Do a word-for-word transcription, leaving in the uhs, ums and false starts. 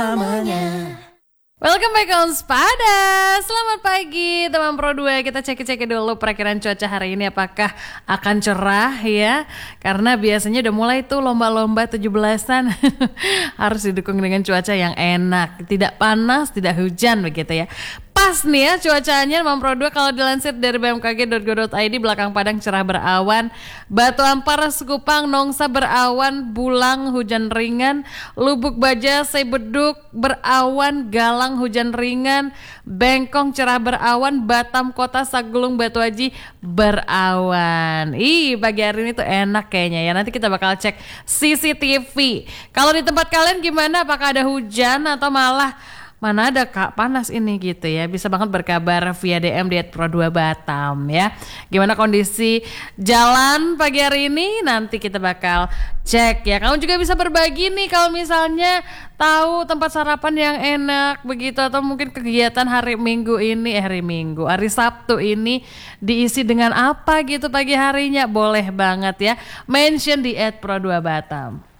namanya. Welcome back on Spada. Selamat pagi teman Pro dua. Kita cek-cek dulu perakiraan cuaca hari ini apakah akan cerah ya. Karena biasanya udah mulai tuh lomba-lomba tujuh belasan harus didukung dengan cuaca yang enak, tidak panas, tidak hujan begitu ya. Pas nih ya cuacanya Mam Pro dua kalau dilansir dari b m k g dot go dot i d, belakang Padang cerah berawan, Batu Ampar, Sekupang, Nongsa berawan, Bulang hujan ringan, Lubuk Baja, Sebeduk berawan, Galang hujan ringan, Bengkong cerah berawan, Batam Kota, Sagelung, Batu Haji berawan. Ih, pagi hari ini tuh enak kayaknya ya. Nanti kita bakal cek C C T V. Kalau di tempat kalian gimana? Apakah ada hujan atau malah mana ada kak panas ini gitu ya. Bisa banget berkabar via D M di at pro dua batam ya. Gimana kondisi jalan pagi hari ini, nanti kita bakal cek ya. Kamu juga bisa berbagi nih kalau misalnya tahu tempat sarapan yang enak begitu, atau mungkin kegiatan hari Minggu ini eh hari Minggu hari Sabtu ini diisi dengan apa gitu pagi harinya. Boleh banget ya mention di at pro dua batam.